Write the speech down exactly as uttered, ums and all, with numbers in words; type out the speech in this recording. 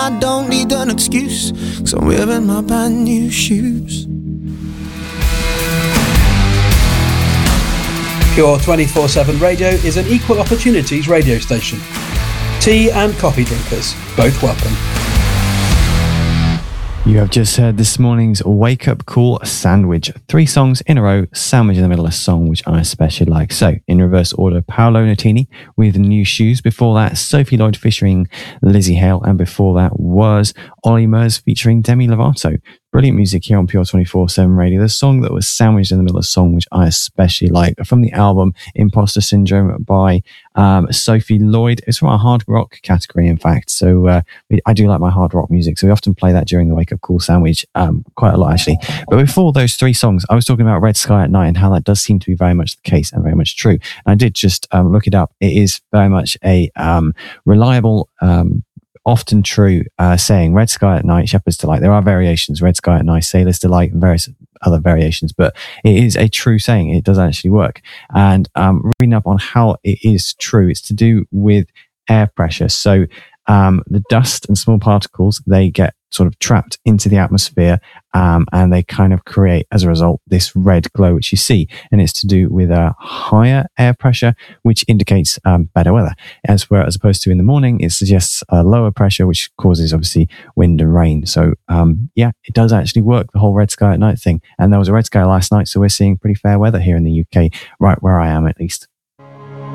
I don't need an excuse, 'cause I'm wearing my brand new shoes. Pure twenty-four seven Radio is an equal opportunities radio station. Tea and coffee drinkers, both welcome. You have just heard this morning's Wake Up Call Sandwich. Three songs in a row, sandwich in the middle, a song which I especially like. So, in reverse order, Paolo Nutini with New Shoes. Before that, Sophie Lloyd featuring Lizzie Hale. And before that was Ollie Murs featuring Demi Lovato. Brilliant music here on Pure twenty-four seven Radio. The song that was sandwiched in the middle of the song, which I especially like, from the album Imposter Syndrome by um, Sophie Lloyd. It's from our hard rock category, in fact. So uh, I do like my hard rock music. So we often play that during the Wake Up Call Sandwich um, quite a lot, actually. But before those three songs, I was talking about Red Sky at Night and how that does seem to be very much the case and very much true. And I did just um, look it up. It is very much a um, reliable um often true uh, saying. Red Sky at Night, Shepherd's Delight. There are variations, Red Sky at Night, Sailor's Delight, and various other variations, but it is a true saying. It does actually work. And um, reading up on how it is true, it's to do with air pressure. So um, the dust and small particles, they get sort of trapped into the atmosphere, um, and they kind of create, as a result, this red glow which you see. And it's to do with a higher air pressure, which indicates um, better weather. As where, as opposed to in the morning, it suggests a lower pressure, which causes obviously wind and rain. So um, yeah, it does actually work, the whole Red Sky at Night thing. And there was a red sky last night, so we're seeing pretty fair weather here in the U K, right where I am at least.